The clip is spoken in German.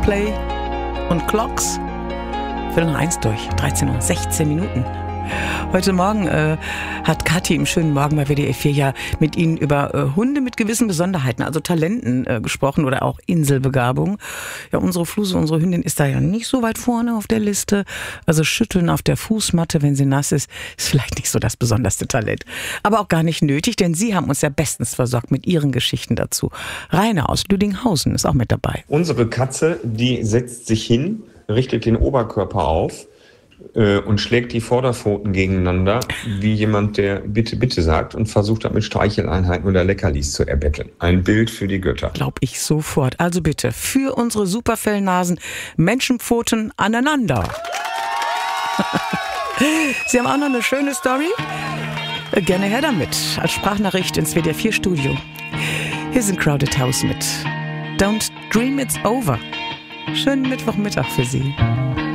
Coldplay und Clocks. Viertel nach 1 durch, 13:16 Uhr. Heute Morgen hat Kathi im schönen Morgen bei WDR 4 ja mit Ihnen über Hunde mit gewissen Besonderheiten, also Talenten gesprochen oder auch Inselbegabung. Ja, unsere Fluse, unsere Hündin ist da ja nicht so weit vorne auf der Liste. Also Schütteln auf der Fußmatte, wenn sie nass ist, ist vielleicht nicht so das besonderste Talent. Aber auch gar nicht nötig, denn Sie haben uns ja bestens versorgt mit Ihren Geschichten dazu. Rainer aus Lüdinghausen ist auch mit dabei. Unsere Katze, die setzt sich hin, richtet den Oberkörper auf und schlägt die Vorderpfoten gegeneinander, wie jemand, der bitte, bitte sagt und versucht damit Streicheleinheiten oder Leckerlis zu erbetteln. Ein Bild für die Götter. Glaub ich sofort. Also bitte, für unsere Superfellnasen, Menschenpfoten aneinander. Sie haben auch noch eine schöne Story? Gerne her damit, als Sprachnachricht ins WDR 4 Studio. Hier sind Crowded House mit Don't Dream It's Over. Schönen Mittwochmittag für Sie.